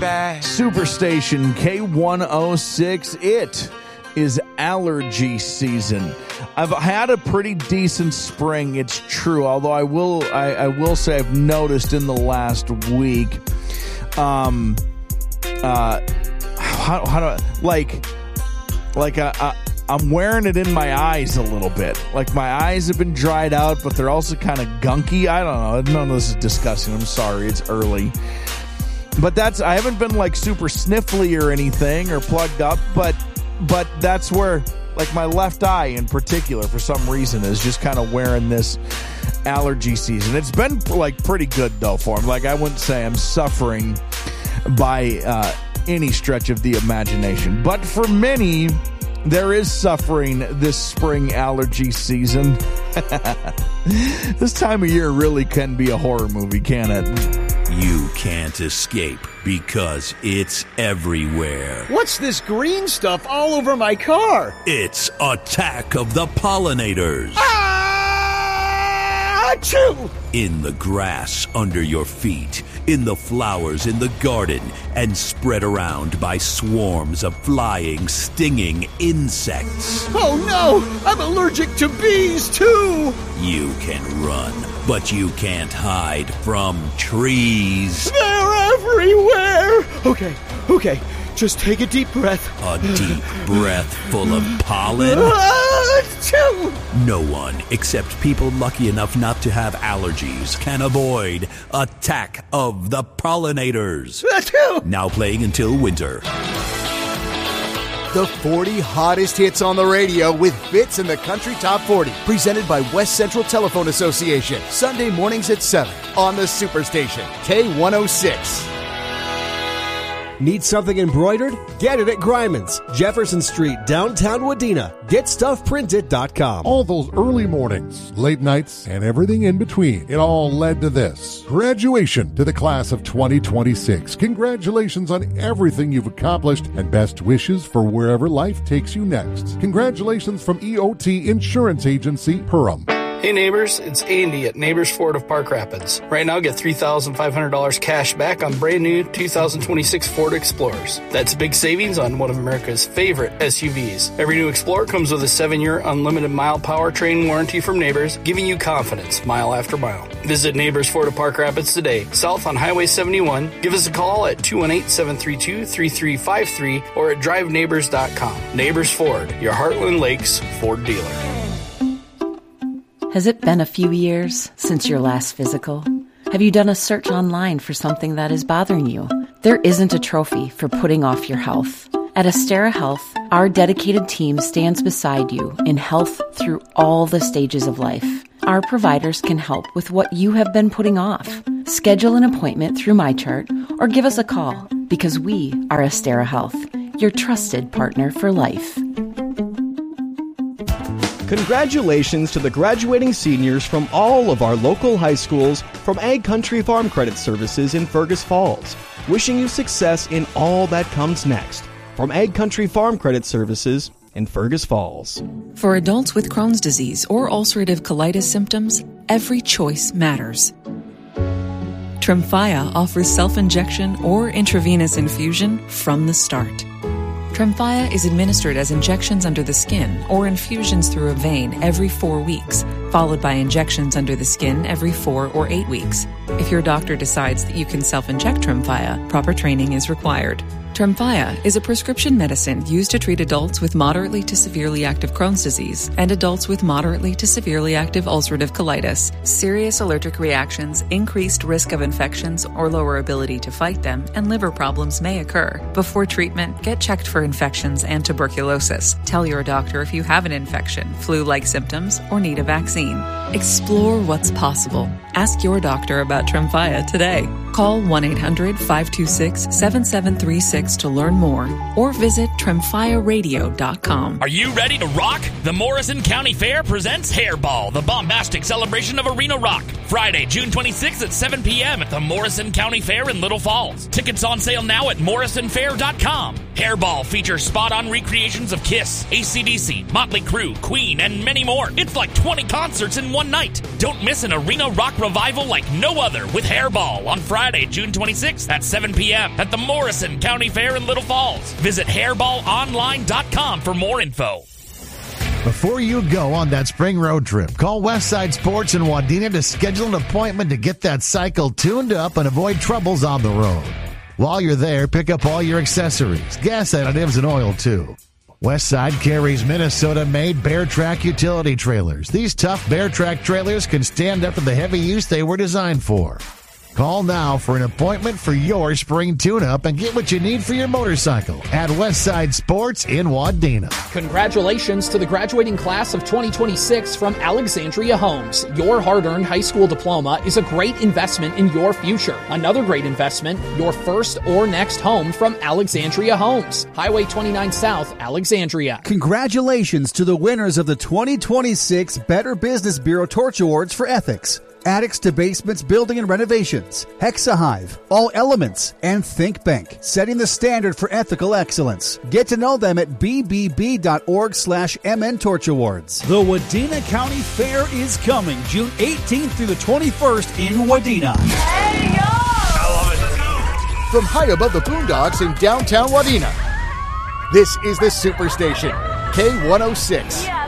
Superstation K106. It is allergy season. I've had a pretty decent spring, it's true, although I will say I've noticed in the last week how do I I'm wearing it in my eyes a little bit. Like, my eyes have been dried out, but they're also kind of gunky. I don't know. None of this is disgusting. I'm sorry. It's early. But I haven't been like super sniffly or anything or plugged up, but that's where, like, my left eye in particular, for some reason, is just kind of wearing this allergy season. It's been like pretty good though for him. Like, I wouldn't say I'm suffering by any stretch of the imagination, but for many, there is suffering this spring allergy season. This time of year really can be a horror movie, can it? You can't escape because it's everywhere. What's this green stuff all over my car? It's Attack of the Pollinators. Achoo! In the grass under your feet, in the flowers in the garden, and spread around by swarms of flying, stinging insects. Oh no! I'm allergic to bees too! You can run, but you can't hide from trees. They're everywhere! Okay. Just take a deep breath. A deep breath full of pollen? Achoo! No one, except people lucky enough not to have allergies, can avoid Attack of the Pollinators. Achoo! Now playing until winter. The 40 hottest hits on the radio with Fits in the Country Top 40. Presented by West Central Telephone Association. Sunday mornings at 7 on the Superstation K106. Need something embroidered? Get it at Greiman's, Jefferson Street, downtown Wadena. GetStuffPrinted.com. All those early mornings, late nights, and everything in between, it all led to this. Graduation to the class of 2026. Congratulations on everything you've accomplished and best wishes for wherever life takes you next. Congratulations from EOT Insurance Agency, Perham. Hey neighbors, it's Andy at Neighbors Ford of Park Rapids. Right now get $3,500 cash back on brand new 2026 Ford Explorers. That's big savings on one of America's favorite SUVs. Every new Explorer comes with a 7-year unlimited mile powertrain warranty from Neighbors, giving you confidence mile after mile. Visit Neighbors Ford of Park Rapids today, south on Highway 71. Give us a call at 218-732-3353 or at driveneighbors.com. Neighbors Ford, your Heartland Lakes Ford dealer. Has it been a few years since your last physical? Have you done a search online for something that is bothering you? There isn't a trophy for putting off your health. At Astera Health, our dedicated team stands beside you in health through all the stages of life. Our providers can help with what you have been putting off. Schedule an appointment through MyChart or give us a call because we are Astera Health, your trusted partner for life. Congratulations to the graduating seniors from all of our local high schools from Ag Country Farm Credit Services in Fergus Falls. Wishing you success in all that comes next. From Ag Country Farm Credit Services in Fergus Falls. For adults with Crohn's disease or ulcerative colitis symptoms, every choice matters. Tremfya offers self-injection or intravenous infusion from the start. Tremfya is administered as injections under the skin or infusions through a vein every 4 weeks, followed by injections under the skin every 4 or 8 weeks. If your doctor decides that you can self-inject Tremfya, proper training is required. Tremfya is a prescription medicine used to treat adults with moderately to severely active Crohn's disease and adults with moderately to severely active ulcerative colitis. Serious allergic reactions, increased risk of infections or lower ability to fight them, and liver problems may occur. Before treatment, get checked for infections and tuberculosis. Tell your doctor if you have an infection, flu-like symptoms, or need a vaccine. Explore what's possible. Ask your doctor about Tremfya today. Call 1-800-526-7736 to learn more or visit TremfyaRadio.com. Are you ready to rock? The Morrison County Fair presents Hairball, the bombastic celebration of arena rock. Friday, June 26th at 7 p.m. at the Morrison County Fair in Little Falls. Tickets on sale now at MorrisonFair.com. Hairball features spot-on recreations of Kiss, AC/DC, Motley Crue, Queen, and many more. It's like 20 concerts in one night. Don't miss an arena rock revival like no other with Hairball on Friday, Friday, June 26th at 7 p.m. at the Morrison County Fair in Little Falls. Visit hairballonline.com for more info. Before you go on that spring road trip, call Westside Sports in Wadena to schedule an appointment to get that cycle tuned up and avoid troubles on the road. While you're there, pick up all your accessories, gas additives, and oil, too. Westside carries Minnesota-made Bear Track utility trailers. These tough Bear Track trailers can stand up to the heavy use they were designed for. Call now for an appointment for your spring tune-up and get what you need for your motorcycle at Westside Sports in Wadena. Congratulations to the graduating class of 2026 from Alexandria Homes. Your hard-earned high school diploma is a great investment in your future. Another great investment, your first or next home from Alexandria Homes. Highway 29 South, Alexandria. Congratulations to the winners of the 2026 Better Business Bureau Torch Awards for Ethics. Attics to Basements Building and Renovations, Hexahive, All Elements, and Think Bank, setting the standard for ethical excellence. Get to know them at bbb.org/MN Torch Awards. The Wadena County Fair is coming June 18th through the 21st in Wadena. Hey, yo! I love it. Let's go! From high above the boondocks in downtown Wadena, this is the Superstation, K106. Yeah.